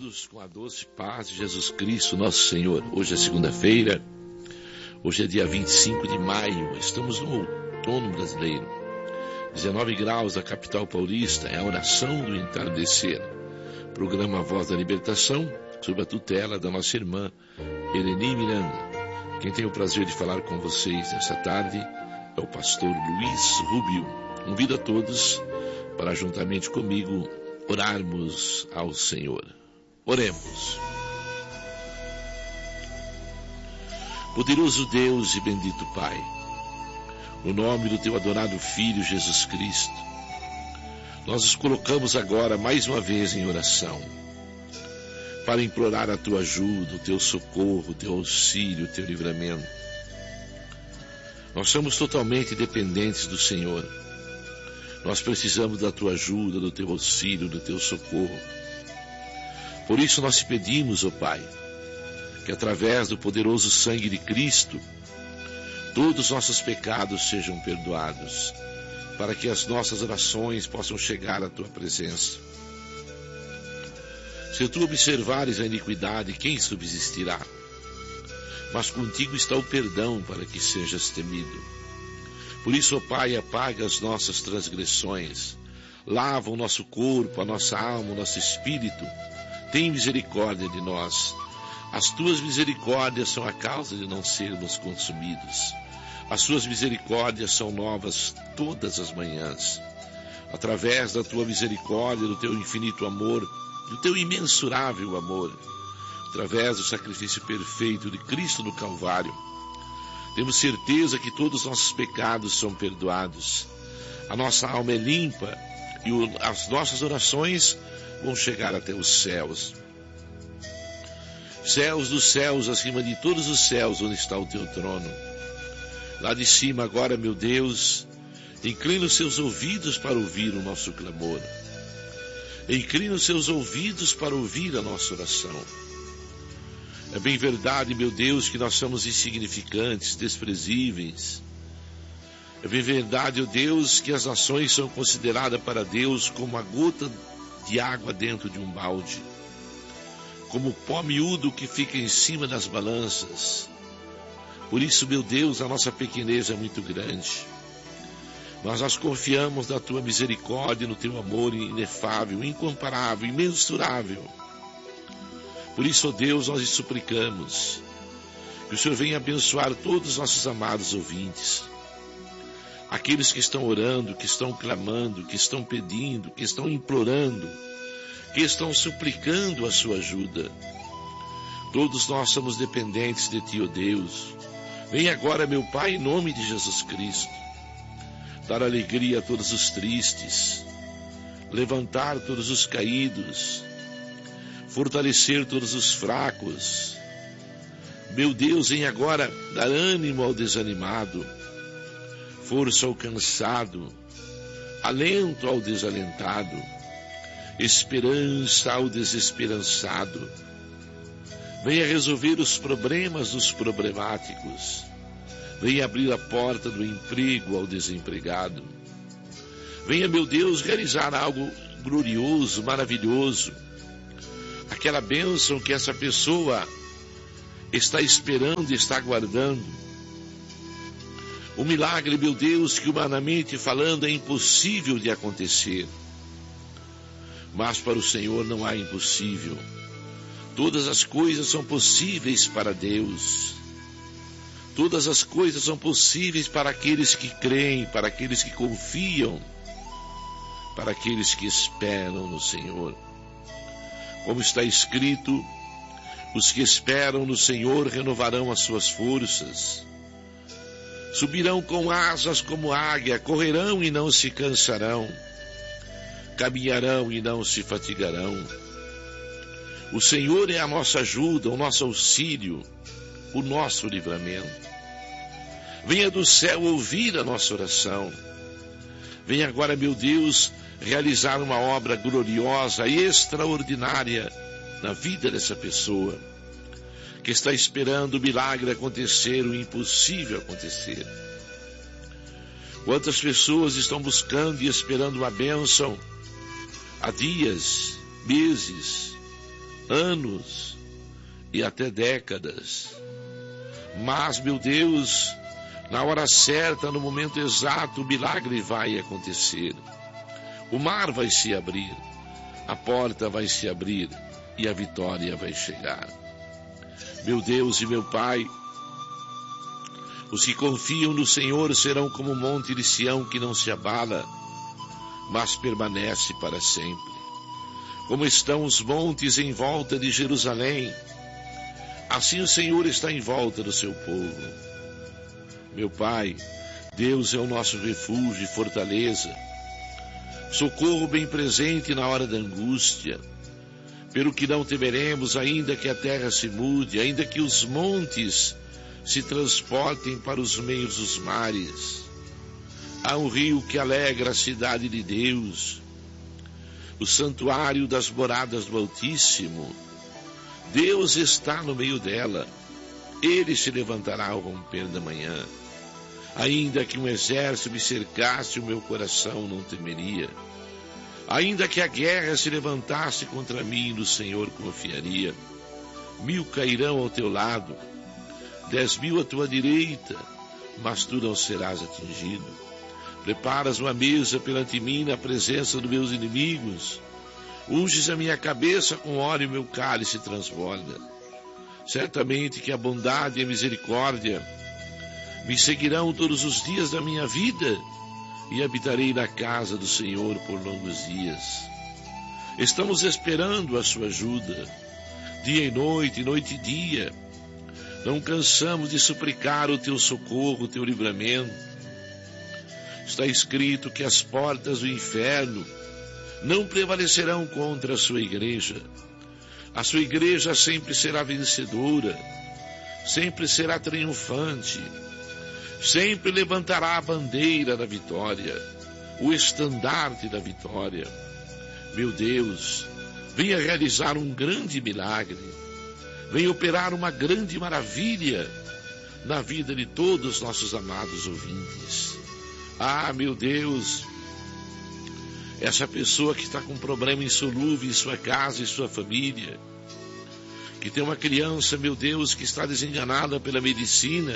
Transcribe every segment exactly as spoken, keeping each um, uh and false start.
todos com a doce paz de Jesus Cristo, nosso Senhor. Hoje é segunda-feira, hoje é dia vinte e cinco de maio, estamos no outono brasileiro. dezenove graus da capital paulista, é a oração do entardecer. Programa Voz da Libertação, sob a tutela da nossa irmã Eleni Miranda. Quem tem o prazer de falar com vocês nessa tarde é o pastor Luiz Rubio. Convido a todos para, juntamente comigo, orarmos ao Senhor. Oremos. Poderoso Deus e bendito Pai, no nome do Teu adorado Filho Jesus Cristo, nós nos colocamos agora mais uma vez em oração, para implorar a Tua ajuda, o Teu socorro, o Teu auxílio, o Teu livramento. Nós somos totalmente dependentes do Senhor. Nós precisamos da Tua ajuda, do Teu auxílio, do Teu socorro. Por isso nós te pedimos, ó Pai, que através do poderoso sangue de Cristo, todos os nossos pecados sejam perdoados, para que as nossas orações possam chegar à Tua presença. Se Tu observares a iniquidade, quem subsistirá? Mas contigo está o perdão para que sejas temido. Por isso, ó Pai, apaga as nossas transgressões, lava o nosso corpo, a nossa alma, o nosso espírito. Tem misericórdia de nós. As Tuas misericórdias são a causa de não sermos consumidos. As Tuas misericórdias são novas todas as manhãs. Através da Tua misericórdia, do Teu infinito amor, do Teu imensurável amor, através do sacrifício perfeito de Cristo no Calvário, temos certeza que todos os nossos pecados são perdoados. A nossa alma é limpa e o, as nossas orações vão chegar até os céus. Céus dos céus, acima de todos os céus, onde está o Teu trono. Lá de cima agora, meu Deus, inclina os Seus ouvidos para ouvir o nosso clamor. Inclina os Seus ouvidos para ouvir a nossa oração. É bem verdade, meu Deus, que nós somos insignificantes, desprezíveis. É bem verdade, ó Deus, que as nações são consideradas para Deus como a gota de água dentro de um balde, como o pó miúdo que fica em cima das balanças. Por isso, meu Deus, a nossa pequenez é muito grande. Mas nós confiamos na Tua misericórdia, no Teu amor inefável, incomparável, imensurável. Por isso, ó Deus, nós lhe suplicamos que o Senhor venha abençoar todos os nossos amados ouvintes, aqueles que estão orando, que estão clamando, que estão pedindo, que estão implorando, que estão suplicando a sua ajuda. Todos nós somos dependentes de Ti, ó Deus. Vem agora, meu Pai, em nome de Jesus Cristo, dar alegria a todos os tristes, levantar todos os caídos, fortalecer todos os fracos. Meu Deus, vem agora dar ânimo ao desanimado, força ao cansado, alento ao desalentado, esperança ao desesperançado. Venha resolver os problemas dos problemáticos. Venha abrir a porta do emprego ao desempregado. Venha, meu Deus, realizar algo glorioso, maravilhoso. Aquela bênção que essa pessoa está esperando e está aguardando. O milagre, meu Deus, que humanamente falando é impossível de acontecer. Mas para o Senhor não há impossível. Todas as coisas são possíveis para Deus. Todas as coisas são possíveis para aqueles que creem, para aqueles que confiam, para aqueles que esperam no Senhor. Como está escrito, os que esperam no Senhor renovarão as suas forças. Subirão com asas como águia, correrão e não se cansarão, caminharão e não se fatigarão. O Senhor é a nossa ajuda, o nosso auxílio, o nosso livramento. Venha do céu ouvir a nossa oração. Venha agora, meu Deus, realizar uma obra gloriosa e extraordinária na vida dessa pessoa, que está esperando o milagre acontecer, o impossível acontecer. Quantas pessoas estão buscando e esperando uma bênção há dias, meses, anos e até décadas. Mas, meu Deus, na hora certa, no momento exato, o milagre vai acontecer. O mar vai se abrir, a porta vai se abrir e a vitória vai chegar. Meu Deus e meu Pai, os que confiam no Senhor serão como o monte de Sião que não se abala, mas permanece para sempre. Como estão os montes em volta de Jerusalém, assim o Senhor está em volta do seu povo. Meu Pai, Deus é o nosso refúgio e fortaleza, socorro bem presente na hora da angústia. Pelo que não temeremos, ainda que a terra se mude, ainda que os montes se transportem para os meios dos mares. Há um rio que alegra a cidade de Deus, o santuário das moradas do Altíssimo. Deus está no meio dela. Ele se levantará ao romper da manhã. Ainda que um exército me cercasse, o meu coração não temeria. Ainda que a guerra se levantasse contra mim, no Senhor confiaria. Mil cairão ao teu lado, dez mil à tua direita, mas tu não serás atingido. Preparas uma mesa perante mim na presença dos meus inimigos. Unges a minha cabeça com óleo e meu cálice transborda. Certamente que a bondade e a misericórdia me seguirão todos os dias da minha vida, e habitarei na casa do Senhor por longos dias. Estamos esperando a sua ajuda, dia e noite, noite e dia. Não cansamos de suplicar o teu socorro, o teu livramento. Está escrito que as portas do inferno não prevalecerão contra a sua igreja. A sua igreja sempre será vencedora, sempre será triunfante, sempre levantará a bandeira da vitória, o estandarte da vitória. Meu Deus, venha realizar um grande milagre, venha operar uma grande maravilha na vida de todos os nossos amados ouvintes. Ah, meu Deus, essa pessoa que está com problema insolúvel em sua casa e sua família, que tem uma criança, meu Deus, que está desenganada pela medicina,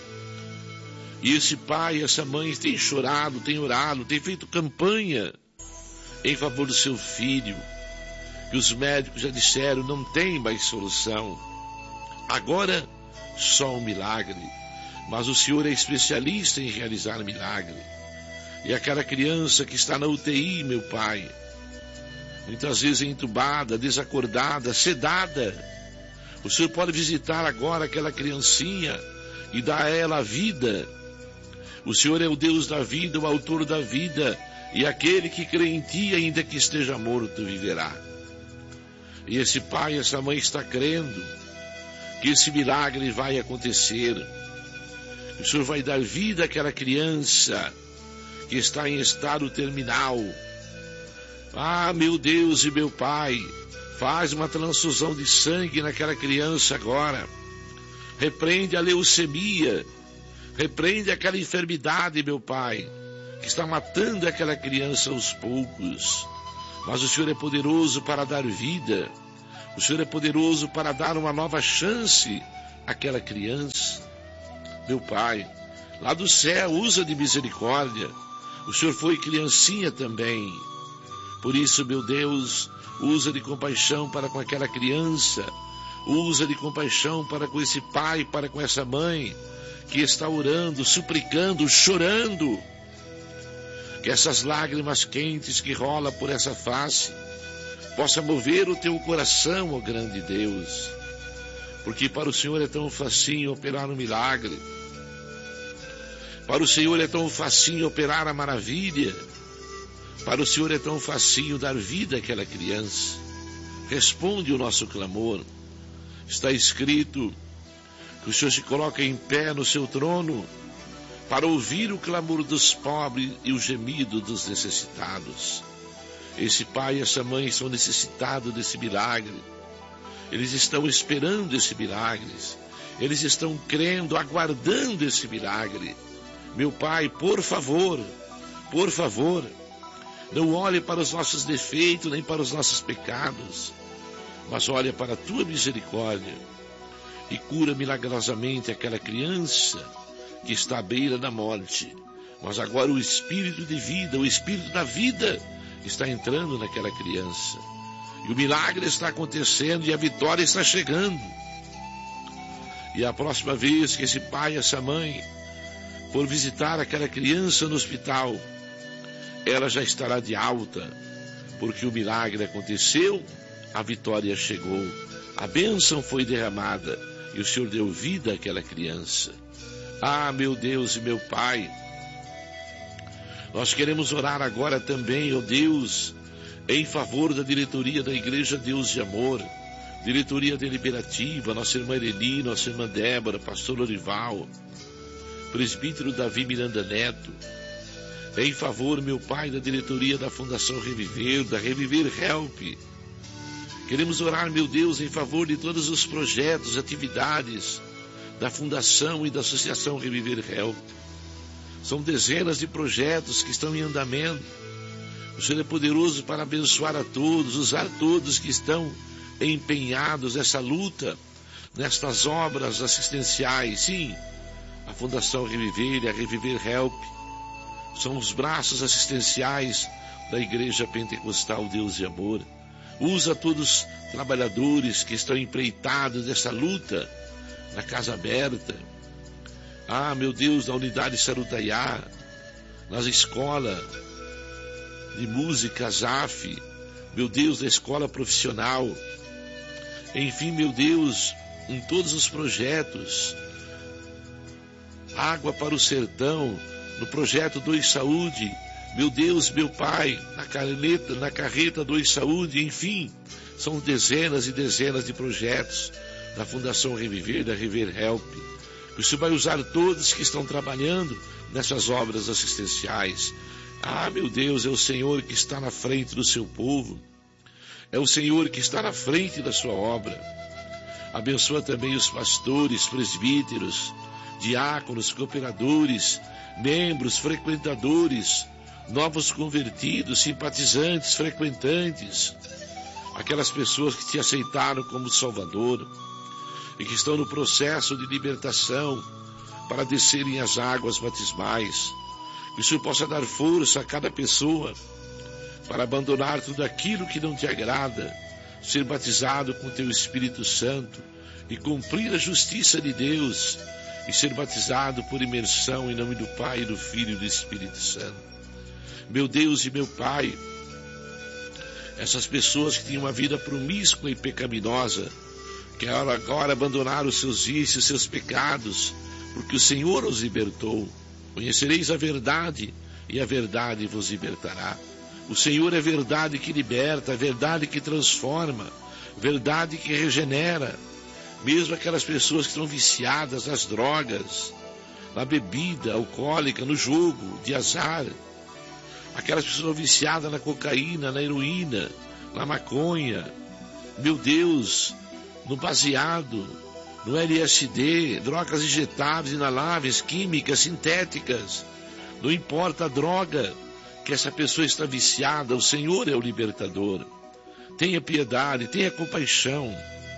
e esse pai, essa mãe tem chorado, tem orado, tem feito campanha em favor do seu filho, que os médicos já disseram, não tem mais solução. Agora, só um milagre. Mas o Senhor é especialista em realizar milagre. E aquela criança que está na U T I, meu Pai, muitas vezes entubada, desacordada, sedada, o Senhor pode visitar agora aquela criancinha e dar a ela a vida. O Senhor é o Deus da vida, o autor da vida, e aquele que crê em ti, ainda que esteja morto, viverá. E esse pai, essa mãe está crendo que esse milagre vai acontecer. O Senhor vai dar vida àquela criança que está em estado terminal. Ah, meu Deus e meu Pai, faz uma transfusão de sangue naquela criança agora. Repreende a leucemia, repreende aquela enfermidade, meu Pai, que está matando aquela criança aos poucos. Mas o Senhor é poderoso para dar vida. O Senhor é poderoso para dar uma nova chance àquela criança. Meu Pai, lá do céu, usa de misericórdia. O Senhor foi criancinha também. Por isso, meu Deus, usa de compaixão para com aquela criança. Usa de compaixão para com esse pai, para com essa mãe, que está orando, suplicando, chorando. Que essas lágrimas quentes que rolam por essa face possa mover o teu coração, ó grande Deus. Porque para o Senhor é tão facinho operar um milagre. Para o Senhor é tão facinho operar a maravilha. Para o Senhor é tão facinho dar vida àquela criança. Responde o nosso clamor. Está escrito que o Senhor se coloca em pé no seu trono para ouvir o clamor dos pobres e o gemido dos necessitados. Esse pai e essa mãe são necessitados desse milagre. Eles estão esperando esse milagre. Eles estão crendo, aguardando esse milagre. Meu Pai, por favor, por favor, não olhe para os nossos defeitos nem para os nossos pecados, mas olha para a tua misericórdia e cura milagrosamente aquela criança que está à beira da morte. Mas agora o espírito de vida, o espírito da vida está entrando naquela criança. E o milagre está acontecendo e a vitória está chegando. E a próxima vez que esse pai, essa mãe, for visitar aquela criança no hospital, ela já estará de alta, porque o milagre aconteceu, a vitória chegou, a bênção foi derramada e o Senhor deu vida àquela criança. Ah, meu Deus e meu Pai, nós queremos orar agora também, ó Deus, em favor da diretoria da Igreja Deus de Amor, diretoria deliberativa, nossa irmã Eleni, nossa irmã Débora, pastor Orival, presbítero Davi Miranda Neto, em favor, meu Pai, da diretoria da Fundação Reviver, da Reviver Help. Queremos orar, meu Deus, em favor de todos os projetos, atividades da Fundação e da Associação Reviver Help. São dezenas de projetos que estão em andamento. O Senhor é poderoso para abençoar a todos, usar todos que estão empenhados nessa luta, nestas obras assistenciais. Sim, a Fundação Reviver e a Reviver Help são os braços assistenciais da Igreja Pentecostal Deus de Amor. Usa todos os trabalhadores que estão empreitados nessa luta, na Casa Aberta. Ah, meu Deus, na unidade Sarutaiá, nas escolas de música Z A F, meu Deus, da escola profissional. Enfim, meu Deus, em todos os projetos. Água para o Sertão, no projeto Dois Saúde, meu Deus, meu Pai, na caneta, na carreta Dois Saúde, enfim, são dezenas e dezenas de projetos da Fundação Reviver, da Reviver Help. O Senhor vai usar todos que estão trabalhando nessas obras assistenciais. Ah, meu Deus, é o Senhor que está na frente do seu povo. É o Senhor que está na frente da sua obra. Abençoa também os pastores, presbíteros, diáconos, cooperadores, membros, frequentadores, novos convertidos, simpatizantes, frequentantes, aquelas pessoas que te aceitaram como Salvador e que estão no processo de libertação para descerem as águas batismais. Que o Senhor possa dar força a cada pessoa para abandonar tudo aquilo que não te agrada, ser batizado com teu Espírito Santo e cumprir a justiça de Deus e ser batizado por imersão em nome do Pai, do Filho e do Espírito Santo. Meu Deus e meu Pai, essas pessoas que tinham uma vida promíscua e pecaminosa, que agora abandonaram os seus vícios, seus pecados, porque o Senhor os libertou. Conhecereis a verdade, e a verdade vos libertará. O Senhor é verdade que liberta, verdade que transforma, verdade que regenera. Mesmo aquelas pessoas que estão viciadas nas drogas, na bebida alcoólica, no jogo de azar, aquelas pessoas viciadas na cocaína, na heroína, na maconha, meu Deus, no baseado, no L S D, drogas injetáveis, inaláveis, químicas, sintéticas, não importa a droga que essa pessoa está viciada, o Senhor é o libertador. Tenha piedade, tenha compaixão.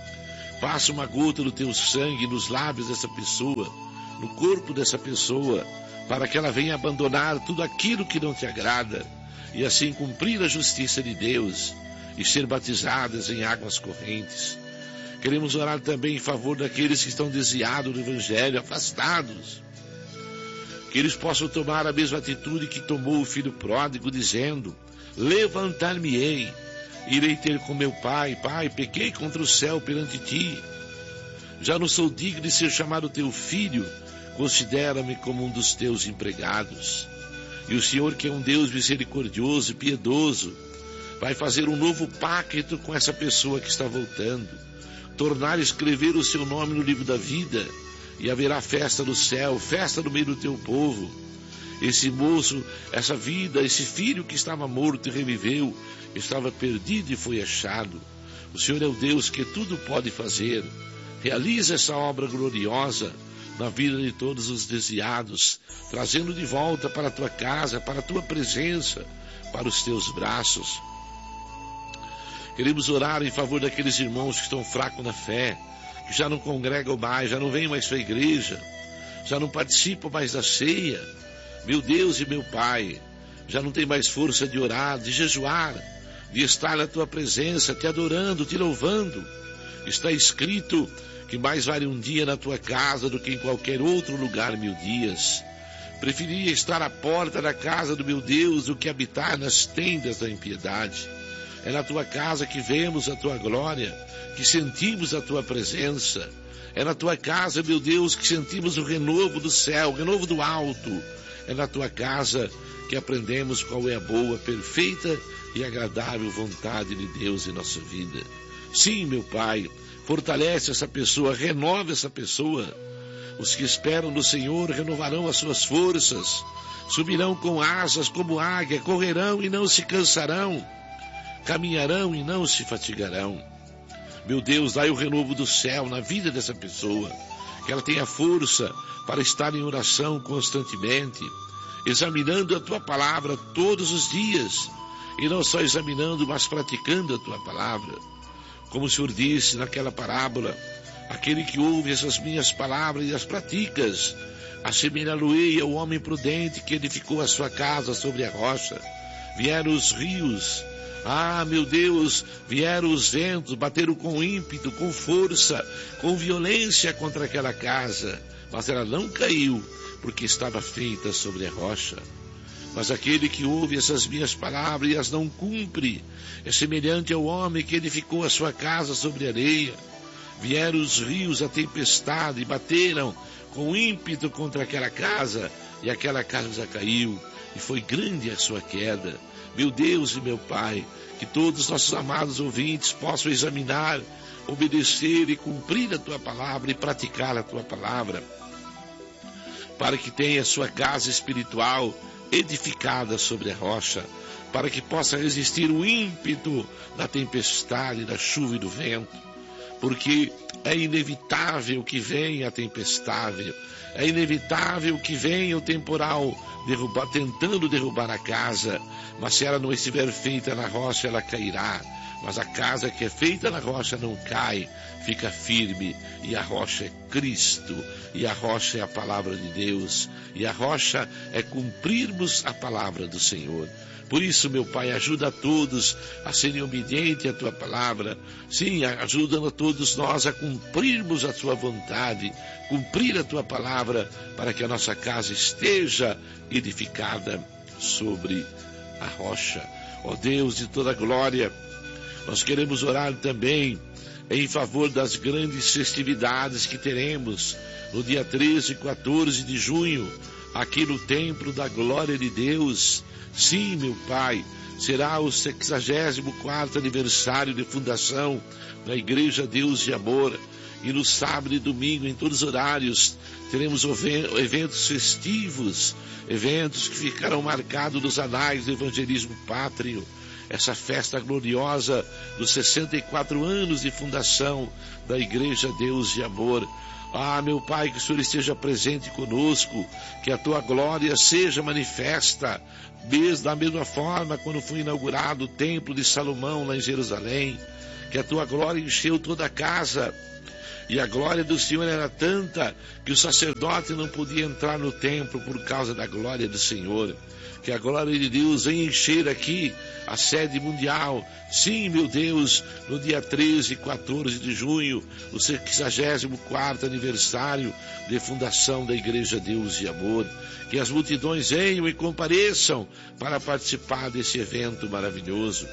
Passa uma gota do teu sangue nos lábios dessa pessoa, no corpo dessa pessoa, para que ela venha abandonar tudo aquilo que não te agrada e assim cumprir a justiça de Deus e ser batizadas em águas correntes. Queremos orar também em favor daqueles que estão desviados do Evangelho, afastados, que eles possam tomar a mesma atitude que tomou o filho pródigo, dizendo: levantar-me-ei, irei ter com meu pai. Pai, pequei contra o céu perante ti, já não sou digno de ser chamado teu filho, considera-me como um dos teus empregados. E o Senhor, que é um Deus misericordioso e piedoso, vai fazer um novo pacto com essa pessoa que está voltando, tornar a escrever o seu nome no livro da vida, e haverá festa no céu, festa no meio do teu povo. Esse moço, essa vida, esse filho que estava morto e reviveu, estava perdido e foi achado. O Senhor é o Deus que tudo pode fazer. Realiza essa obra gloriosa na vida de todos os desviados, trazendo de volta para a tua casa, para a tua presença, para os teus braços. Queremos orar em favor daqueles irmãos que estão fracos na fé, que já não congregam mais, já não vêm mais para a igreja, já não participam mais da ceia. Meu Deus e meu Pai, já não tem mais força de orar, de jejuar, de estar na tua presença, te adorando, te louvando. Está escrito que mais vale um dia na tua casa do que em qualquer outro lugar mil dias. Preferia estar à porta da casa do meu Deus do que habitar nas tendas da impiedade. É na tua casa que vemos a tua glória, que sentimos a tua presença. É na tua casa, meu Deus, que sentimos o renovo do céu, o renovo do alto. É na tua casa que aprendemos qual é a boa, perfeita e agradável vontade de Deus em nossa vida. Sim, meu Pai, fortalece essa pessoa, renova essa pessoa. Os que esperam no Senhor renovarão as suas forças, subirão com asas como águia, correrão e não se cansarão, caminharão e não se fatigarão. Meu Deus, dai o renovo do céu na vida dessa pessoa, que ela tenha força para estar em oração constantemente, examinando a tua palavra todos os dias, e não só examinando, mas praticando a tua palavra. Como o Senhor disse naquela parábola, aquele que ouve essas minhas palavras e as praticas, assemelhá-lo-ei ao homem prudente que edificou a sua casa sobre a rocha. Vieram os rios, ah, meu Deus, vieram os ventos, bateram com ímpeto, com força, com violência contra aquela casa, mas ela não caiu, porque estava feita sobre a rocha. Mas aquele que ouve essas minhas palavras e as não cumpre, é semelhante ao homem que edificou a sua casa sobre areia. Vieram os rios, a tempestade, e bateram com ímpeto contra aquela casa, e aquela casa caiu, e foi grande a sua queda. Meu Deus e meu Pai, que todos os nossos amados ouvintes possam examinar, obedecer e cumprir a tua palavra e praticar a tua palavra, para que tenha a sua casa espiritual edificada sobre a rocha, para que possa resistir o ímpeto da tempestade, da chuva e do vento, porque é inevitável que venha a tempestade, é inevitável que venha o temporal derrubar, tentando derrubar a casa, mas se ela não estiver feita na rocha, ela cairá. Mas a casa que é feita na rocha não cai, fica firme, e a rocha é Cristo, e a rocha é a palavra de Deus, e a rocha é cumprirmos a palavra do Senhor. Por isso, meu Pai, ajuda a todos a serem obedientes à tua palavra. Sim, ajuda a todos nós a cumprirmos a tua vontade, cumprir a tua palavra, para que a nossa casa esteja edificada sobre a rocha. Ó Deus de toda glória, nós queremos orar também em favor das grandes festividades que teremos no dia treze e quatorze de junho, aqui no Templo da Glória de Deus. Sim, meu Pai, será o sexagésimo quarto aniversário de fundação da Igreja Deus de Amor, e no sábado e domingo, em todos os horários, teremos eventos festivos, eventos que ficarão marcados nos anais do evangelismo pátrio. Essa festa gloriosa dos sessenta e quatro anos de fundação da Igreja Deus de Amor. Ah, meu Pai, que o Senhor esteja presente conosco, que a tua glória seja manifesta, desde da mesma forma quando foi inaugurado o Templo de Salomão lá em Jerusalém, que a tua glória encheu toda a casa, e a glória do Senhor era tanta que o sacerdote não podia entrar no templo por causa da glória do Senhor. Que a glória de Deus venha encher aqui a sede mundial. Sim, meu Deus, no dia treze e quatorze de junho, o sexagésimo quarto aniversário de fundação da Igreja Deus de Amor. Que as multidões venham e compareçam para participar desse evento maravilhoso.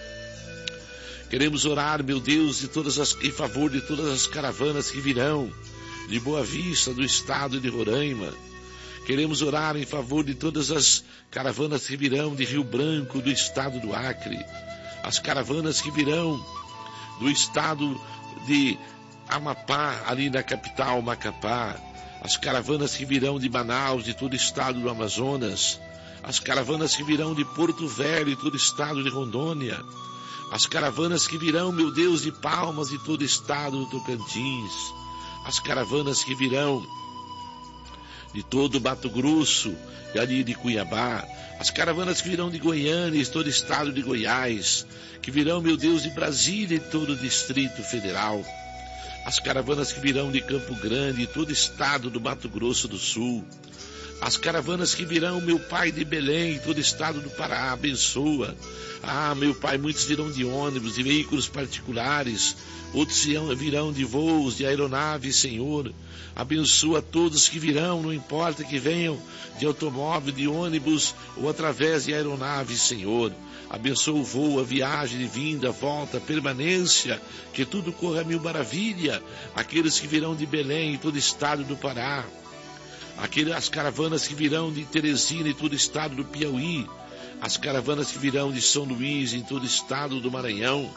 Queremos orar, meu Deus, de todas as, em favor de todas as caravanas que virão de Boa Vista, do estado de Roraima. Queremos orar em favor de todas as caravanas que virão de Rio Branco, do estado do Acre. As caravanas que virão do estado de Amapá, ali na capital, Macapá. As caravanas que virão de Manaus, de todo o estado do Amazonas. As caravanas que virão de Porto Velho, de todo o estado de Rondônia. As caravanas que virão, meu Deus, de Palmas, de todo o estado do Tocantins. As caravanas que virão de todo o Mato Grosso e ali de Cuiabá, as caravanas que virão de Goiânia e todo o estado de Goiás, que virão, meu Deus, de Brasília e todo o Distrito Federal, as caravanas que virão de Campo Grande e todo o estado do Mato Grosso do Sul, as caravanas que virão, meu Pai, de Belém e todo o estado do Pará, abençoa. Ah, meu Pai, muitos virão de ônibus, de veículos particulares, outros virão de voos, de aeronaves, Senhor. Abençoa todos que virão, não importa que venham de automóvel, de ônibus ou através de aeronaves, Senhor. Abençoa o voo, a viagem, de vinda, volta, permanência, que tudo corra a mil maravilha. Aqueles que virão de Belém e todo o estado do Pará, aquelas as caravanas que virão de Teresina e todo o estado do Piauí, as caravanas que virão de São Luís em todo o estado do Maranhão,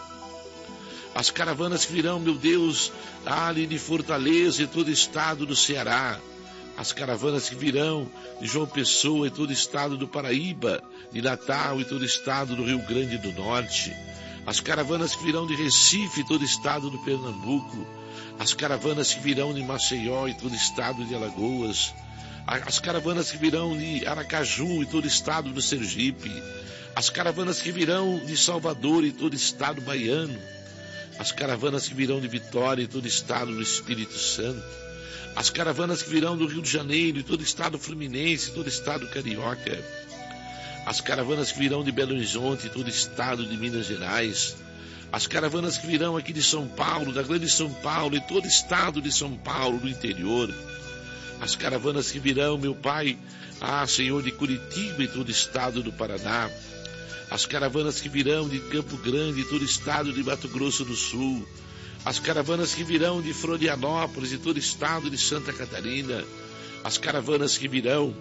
as caravanas que virão, meu Deus, ali de Fortaleza e todo o estado do Ceará, as caravanas que virão de João Pessoa e todo o estado do Paraíba, de Natal e todo o estado do Rio Grande do Norte, as caravanas que virão de Recife e todo o estado do Pernambuco, as caravanas que virão de Maceió e todo o estado de Alagoas, as caravanas que virão de Aracaju e todo o estado do Sergipe, as caravanas que virão de Salvador e todo o estado baiano, as caravanas que virão de Vitória e todo o estado do Espírito Santo, as caravanas que virão do Rio de Janeiro e todo o estado fluminense e todo o estado carioca, as caravanas que virão de Belo Horizonte e todo o estado de Minas Gerais, as caravanas que virão aqui de São Paulo, da grande São Paulo e todo o estado de São Paulo, do interior, as caravanas que virão, meu Pai, ah, Senhor, de Curitiba e todo o estado do Paraná, as caravanas que virão de Campo Grande e todo o estado de Mato Grosso do Sul, as caravanas que virão de Florianópolis e todo o estado de Santa Catarina, as caravanas que virão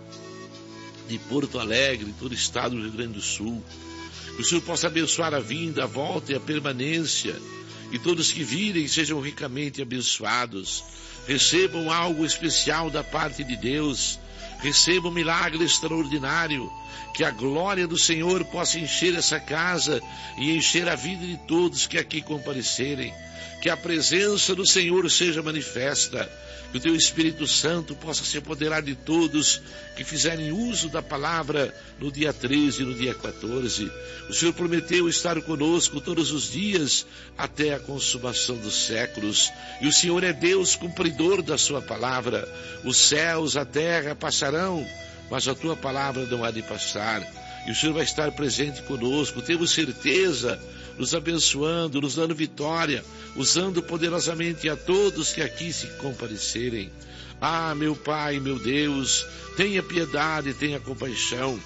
de Porto Alegre e todo o estado do Rio Grande do Sul. Que o Senhor possa abençoar a vinda, a volta e a permanência, e todos que virem sejam ricamente abençoados, recebam algo especial da parte de Deus, recebam um milagre extraordinário, que a glória do Senhor possa encher essa casa e encher a vida de todos que aqui comparecerem, que a presença do Senhor seja manifesta, que o Teu Espírito Santo possa se apoderar de todos que fizerem uso da palavra no dia treze e no dia quatorze. O Senhor prometeu estar conosco todos os dias até a consumação dos séculos. E o Senhor é Deus cumpridor da Sua palavra. Os céus, a terra passarão, mas a Tua palavra não há de passar. E o Senhor vai estar presente conosco, temos certeza, nos abençoando, nos dando vitória, usando poderosamente a todos que aqui se comparecerem. Ah, meu Pai, meu Deus, tenha piedade, tenha compaixão.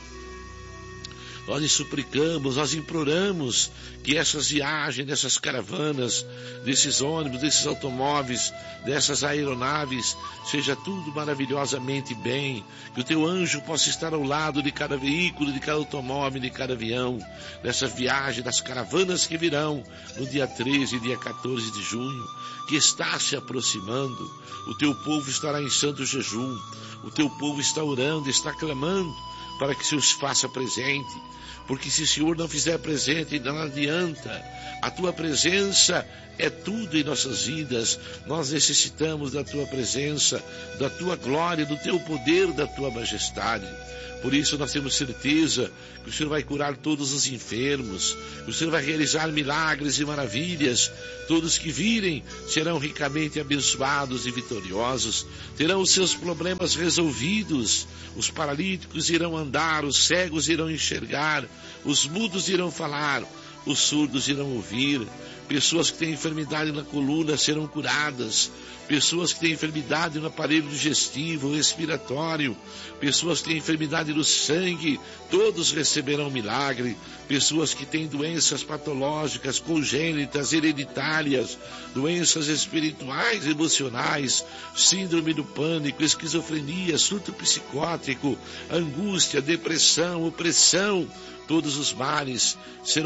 Nós lhe suplicamos, nós imploramos que essas viagens, dessas caravanas, desses ônibus, desses automóveis, dessas aeronaves, seja tudo maravilhosamente bem, que o Teu anjo possa estar ao lado de cada veículo, de cada automóvel, de cada avião, nessa viagem das caravanas que virão no dia treze e dia quatorze de junho, que está se aproximando. O Teu povo estará em santo jejum, o Teu povo está orando, está clamando, para que o Senhor se faça presente, porque se o Senhor não fizer presente, não adianta. A Tua presença é tudo em nossas vidas. Nós necessitamos da Tua presença, da Tua glória, do Teu poder, da Tua majestade. Por isso nós temos certeza que o Senhor vai curar todos os enfermos, que o Senhor vai realizar milagres e maravilhas. Todos que virem serão ricamente abençoados e vitoriosos, terão os seus problemas resolvidos, os paralíticos irão andar, os cegos irão enxergar, os mudos irão falar, os surdos irão ouvir, pessoas que têm enfermidade na coluna serão curadas, pessoas que têm enfermidade no aparelho digestivo, respiratório, pessoas que têm enfermidade no sangue, todos receberão milagre, pessoas que têm doenças patológicas, congênitas, hereditárias, doenças espirituais, emocionais, síndrome do pânico, esquizofrenia, surto psicótico, angústia, depressão, opressão, todos os males serão banidos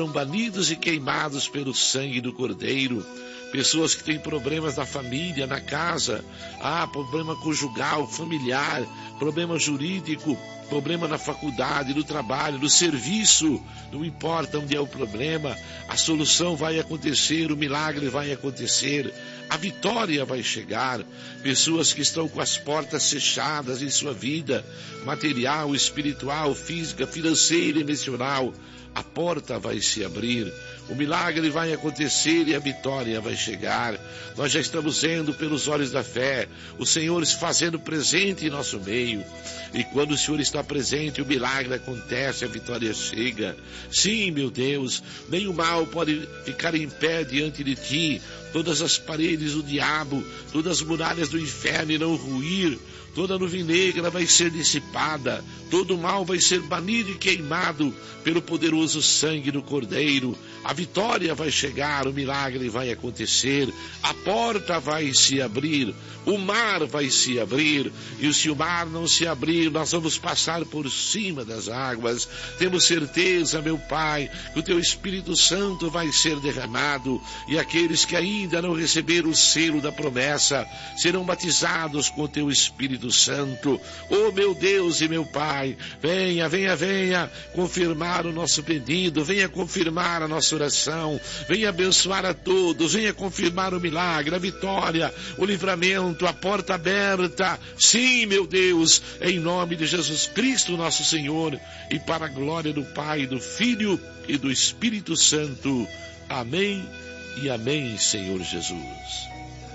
banidos e queimados pelo sangue do Cordeiro. Pessoas que têm problemas na família, na casa, ah, problema conjugal, familiar, problema jurídico, problema na faculdade, no trabalho, no serviço, não importa onde é o problema, a solução vai acontecer, o milagre vai acontecer, a vitória vai chegar. Pessoas que estão com as portas fechadas em sua vida, material, espiritual, física, financeira e emocional, a porta vai se abrir, o milagre vai acontecer e a vitória vai chegar. Nós já estamos vendo pelos olhos da fé o Senhor se fazendo presente em nosso meio. E quando o Senhor está presente, o milagre acontece, a vitória chega. Sim, meu Deus, nenhum mal pode ficar em pé diante de ti. Todas as paredes do diabo, todas as muralhas do inferno irão ruir. Toda a nuvem negra vai ser dissipada, todo o mal vai ser banido e queimado pelo poderoso sangue do Cordeiro. A vitória vai chegar, o milagre vai acontecer, a porta vai se abrir, o mar vai se abrir, e se o mar não se abrir, nós vamos passar por cima das águas. Temos certeza, meu Pai, que o Teu Espírito Santo vai ser derramado, e aqueles que ainda não receberam o selo da promessa serão batizados com o Teu Espírito Santo. Oh, meu Deus e meu Pai, venha, venha, venha confirmar o nosso pedido, venha confirmar a nossa oração, venha abençoar a todos, venha confirmar o milagre, a vitória, o livramento, a porta aberta. Sim, meu Deus, em nome de Jesus Cristo, nosso Senhor, e para a glória do Pai, do Filho e do Espírito Santo. Amém e amém, Senhor Jesus.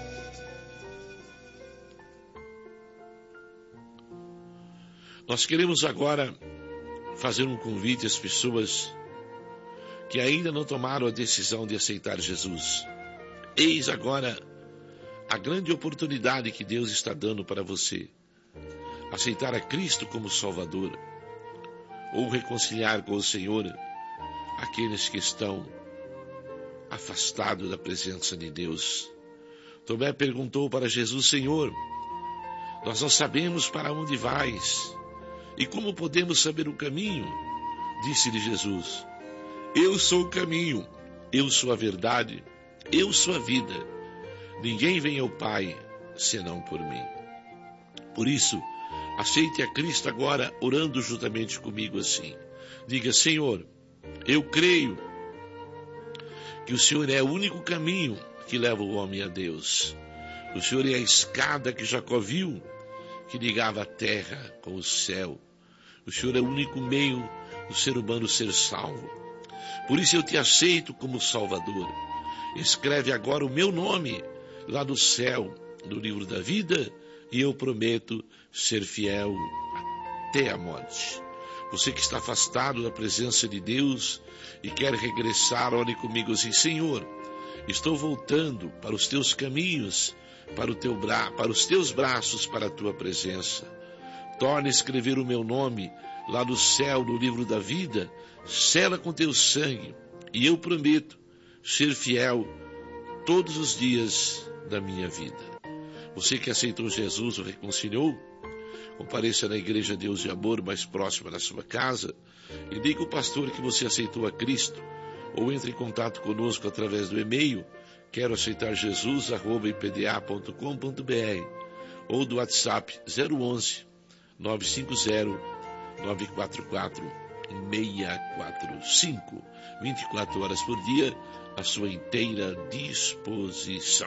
Nós queremos agora fazer um convite às pessoas que ainda não tomaram a decisão de aceitar Jesus. Eis agora a grande oportunidade que Deus está dando para você. Aceitar a Cristo como Salvador, ou reconciliar com o Senhor aqueles que estão afastados da presença de Deus. Tomé perguntou para Jesus: Senhor, nós não sabemos para onde vais, e como podemos saber o caminho? Disse-lhe Jesus: eu sou o caminho, eu sou a verdade, eu sou a vida. Ninguém vem ao Pai senão por mim. Por isso, aceite a Cristo agora, orando juntamente comigo assim. Diga: Senhor, eu creio que o Senhor é o único caminho que leva o homem a Deus. O Senhor é a escada que Jacó viu, que ligava a terra com o céu. O Senhor é o único meio do ser humano ser salvo. Por isso eu te aceito como Salvador. Escreve agora o meu nome lá do céu, no livro da vida, e eu prometo ser fiel até a morte. Você que está afastado da presença de Deus e quer regressar, ore comigo assim: Senhor, estou voltando para os teus caminhos, para, o teu bra... para os teus braços, para a tua presença. Torna a escrever o meu nome lá no céu, no livro da vida, sela com teu sangue, e eu prometo ser fiel todos os dias da minha vida. Você que aceitou Jesus, o reconciliou, compareça na Igreja Deus de Amor mais próxima da sua casa e diga ao pastor que você aceitou a Cristo, ou entre em contato conosco através do e-mail quero aceitar Jesus arroba i p d a ponto com ponto b r ou do WhatsApp zero onze, nove cinco zero, nove quatro quatro, seis quatro cinco. vinte e quatro horas por dia à sua inteira disposição.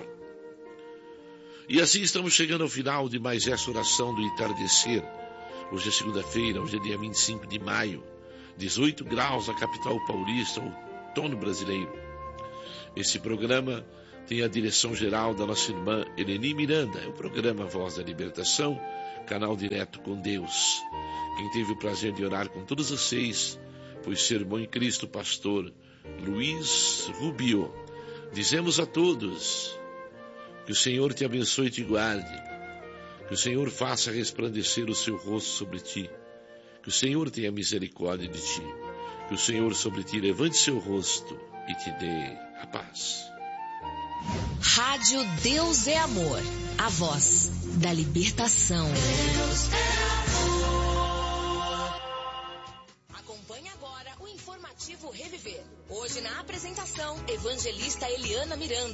E assim estamos chegando ao final de mais essa oração do entardecer. Hoje é segunda-feira, hoje é dia vinte e cinco de maio, dezoito graus na capital paulista, outono brasileiro. Esse programa tem a direção geral da nossa irmã Eleni Miranda, é o programa Voz da Libertação, canal direto com Deus. Quem teve o prazer de orar com todos vocês foi o seu irmão em Cristo, pastor Luiz Rubio. Dizemos a todos que o Senhor te abençoe e te guarde, que o Senhor faça resplandecer o seu rosto sobre ti, que o Senhor tenha misericórdia de ti, que o Senhor sobre ti levante seu rosto e te dê a paz. Rádio Deus é Amor, a voz da libertação. Deus é amor. Acompanhe agora o informativo Coletivo Reviver. Hoje na apresentação, evangelista Eliana Miranda.